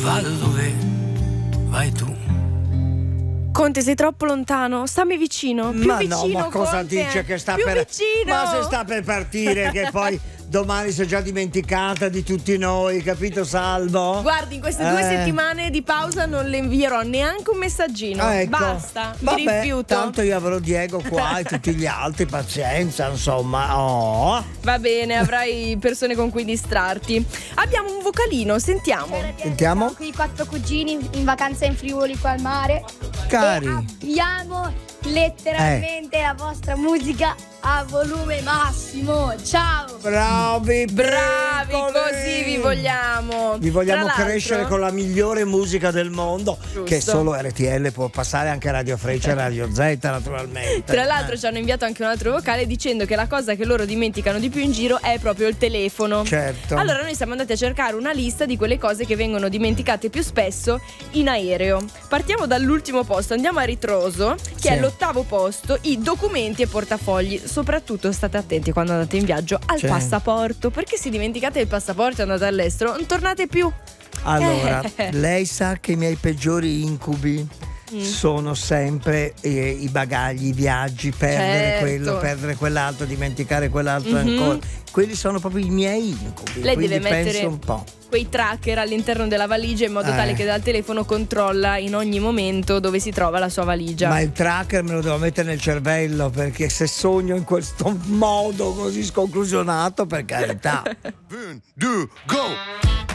vado dove vai tu. Conte, sei troppo lontano, stammi vicino, più ma vicino. no, ma cosa Conte, dice che sta più per vicino. Ma se sta per partire che poi domani si è già dimenticata di tutti noi, capito Salvo? Guardi, in queste 2 settimane di pausa non le invierò neanche un messaggino. Ecco. Basta, Vabbè, mi rifiuto. tanto io avrò Diego qua e tutti gli altri, pazienza, insomma. Oh. Va bene, avrai persone con cui distrarti. Abbiamo un vocalino, sentiamo. Sentiamo. Qui 4 cugini in vacanza in Friuli qua al mare. Cari. E abbiamo letteralmente la vostra musica a volume massimo. Ciao! Bravi, Bravi, piccoli. così vi vogliamo. Vi vogliamo Tra l'altro- crescere con la migliore musica del mondo, Giusto. che solo RTL può passare, anche Radio Freccia e Radio Z naturalmente. Tra l'altro ci hanno inviato anche un altro vocale dicendo che la cosa che loro dimenticano di più in giro è proprio il telefono. Certo. Allora noi siamo andati a cercare una lista di quelle cose che vengono dimenticate più spesso in aereo. Partiamo dall'ultimo posto, andiamo a ritroso, che Sì. è l'8° posto, i documenti e portafogli. Soprattutto state attenti quando andate in viaggio al Sì. passaporto, perché se dimenticate il passaporto e andate all'estero non tornate più. Allora, lei sa che i miei peggiori incubi sono sempre i bagagli, i viaggi, perdere Certo. quello, perdere quell'altro, dimenticare quell'altro ancora. Quelli sono proprio i miei incubi. Lei quindi deve mettere penso un po'. quei tracker all'interno della valigia in modo tale che dal telefono controlla in ogni momento dove si trova la sua valigia. Ma il tracker me lo devo mettere nel cervello, perché se sogno in questo modo così sconclusionato, per carità. 1, 2, go!